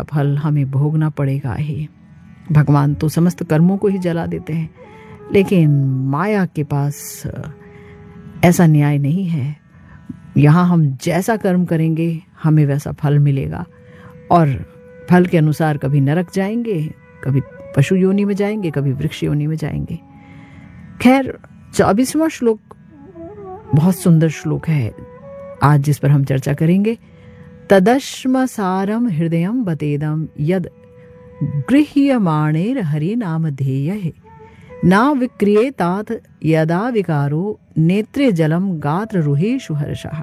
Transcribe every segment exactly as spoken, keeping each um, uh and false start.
फल हमें भोगना पड़ेगा ही। भगवान तो समस्त कर्मों को ही जला देते हैं, लेकिन माया के पास ऐसा न्याय नहीं है। यहाँ हम जैसा कर्म करेंगे हमें वैसा फल मिलेगा, और फल के अनुसार कभी नरक जाएंगे, कभी पशु योनि में जाएंगे, कभी वृक्ष योनि में जाएंगे। खैर, चौबीसवां श्लोक बहुत सुंदर श्लोक है आज जिस पर हम चर्चा करेंगे। तदश्म सारम हृदयम बतेदम यद गृह्यमाणेर हरि नाम ध्येय ना विक्रियेतात यदा विकारो नेत्रे जलम गात्र रुहेषु हर्षः।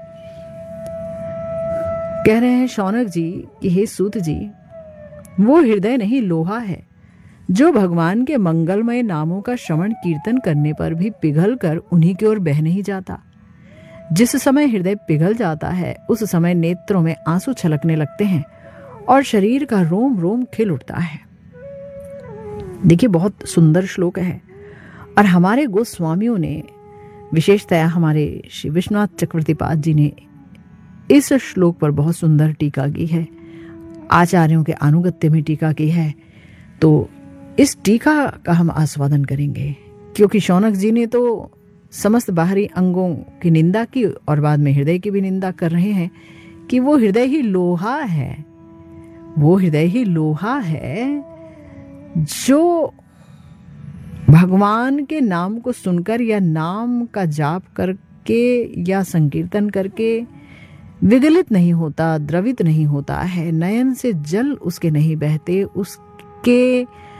कह रहे हैं शौनक जी कि हे सूत जी, वो हृदय नहीं लोहा है जो भगवान के मंगलमय नामों का श्रवण कीर्तन करने पर भी पिघल कर उन्हीं की ओर बह नहीं जाता। जिस समय हृदय पिघल जाता है उस समय नेत्रों में आंसू छलकने लगते हैं और शरीर का रोम रोम खिल उठता है। देखिए, बहुत सुंदर श्लोक है, और हमारे गोस्वामियों ने, विशेषतया हमारे श्री विश्वनाथ चक्रवर्ती पाद जी ने इस श्लोक पर बहुत सुंदर टीका की है। आचार्यों के अनुगत्य में टीका की है। तो इस टीका का हम आस्वादन करेंगे, क्योंकि शौनक जी ने तो समस्त बाहरी अंगों की निंदा की और बाद में हृदय की भी निंदा कर रहे हैं कि वो हृदय ही लोहा है, वो हृदय ही लोहा है जो भगवान के नाम को सुनकर या नाम का जाप करके या संकीर्तन करके विगलित नहीं होता, द्रवित नहीं होता है, नयन से जल उसके नहीं बहते, उसके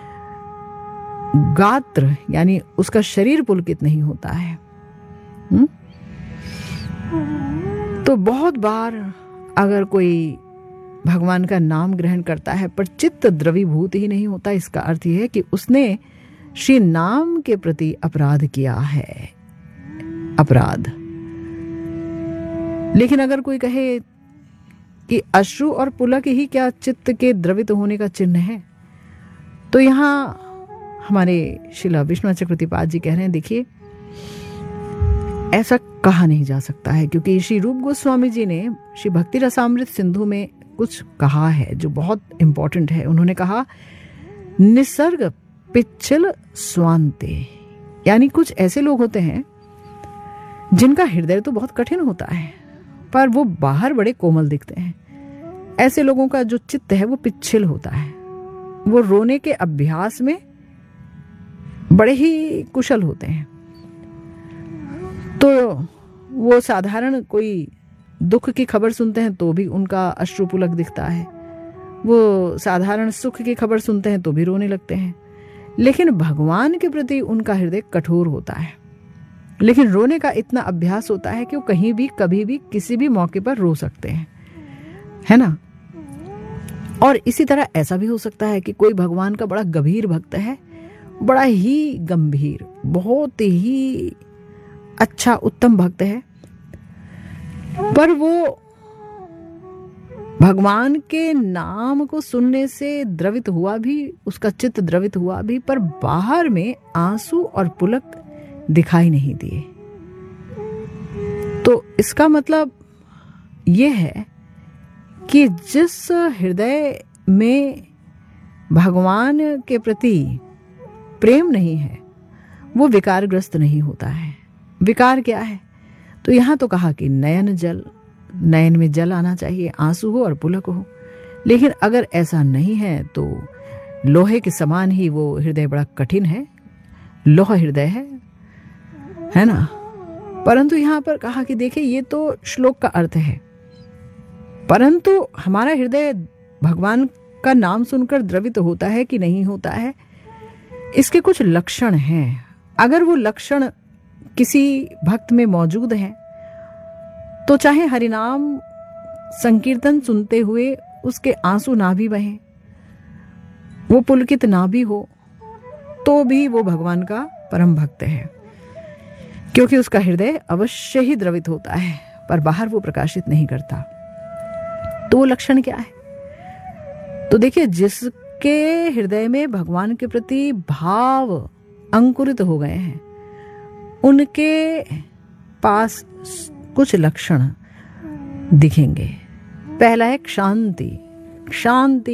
गात्र यानी उसका शरीर पुलकित नहीं होता है। हुँ? तो बहुत बार अगर कोई भगवान का नाम ग्रहण करता है पर चित्त द्रवीभूत ही नहीं होता, इसका अर्थ यह है कि उसने श्री नाम के प्रति अपराध किया है, अपराध। लेकिन अगर कोई कहे कि अश्रु और पुलक ही क्या चित्त के द्रवित होने का चिन्ह है, तो यहाँ हमारे शिला विश्वनाथ चक्रवर्ती पाद जी कह रहे हैं, देखिए ऐसा कहा नहीं जा सकता है, क्योंकि श्री रूप गोस्वामी जी ने श्री भक्ति रसामृत सिंधु में कुछ कहा है जो बहुत इंपॉर्टेंट है। उन्होंने कहा, निसर्ग पिच्छल स्वांते, यानी कुछ ऐसे लोग होते हैं जिनका हृदय तो बहुत कठिन होता है पर वो बाहर बड़े कोमल दिखते हैं। ऐसे लोगों का जो चित्त है वो पिच्छल होता है, वो रोने के अभ्यास में बड़े ही कुशल होते हैं। तो वो साधारण कोई दुख की खबर सुनते हैं तो भी उनका अश्रुपुलक दिखता है, वो साधारण सुख की खबर सुनते हैं तो भी रोने लगते हैं। लेकिन भगवान के प्रति उनका हृदय कठोर होता है, लेकिन रोने का इतना अभ्यास होता है कि वो कहीं भी कभी भी किसी भी मौके पर रो सकते हैं, है ना। और इसी तरह ऐसा भी हो सकता है कि कोई भगवान का बड़ा गंभीर भक्त है, बड़ा ही गंभीर, बहुत ही अच्छा उत्तम भक्त है, पर वो भगवान के नाम को सुनने से द्रवित हुआ भी, उसका चित्त द्रवित हुआ भी, पर बाहर में आंसू और पुलक दिखाई नहीं दिए। तो इसका मतलब यह है कि जिस हृदय में भगवान के प्रति प्रेम नहीं है वो विकारग्रस्त नहीं होता है। विकार क्या है? तो यहां तो कहा कि नयन जल, नयन में जल आना चाहिए, आंसू हो और पुलक हो। लेकिन अगर ऐसा नहीं है तो लोहे के समान ही वो हृदय बड़ा कठिन है, लोहा हृदय है, है ना। परंतु यहां पर कहा कि देखिए ये तो श्लोक का अर्थ है, परंतु हमारा हृदय भगवान का नाम सुनकर द्रवित होता है कि नहीं होता है, इसके कुछ लक्षण हैं। अगर वो लक्षण किसी भक्त में मौजूद हैं तो चाहे हरिनाम संकीर्तन सुनते हुए उसके आंसू ना भी बहें, वो पुलकित ना भी हो, तो भी वो भगवान का परम भक्त है, क्योंकि उसका हृदय अवश्य ही द्रवित होता है पर बाहर वो प्रकाशित नहीं करता। तो वो लक्षण क्या है? तो देखिए, जिसके हृदय में भगवान के प्रति भाव अंकुरित हो गए हैं उनके पास कुछ लक्षण दिखेंगे। पहला है शांति। शांति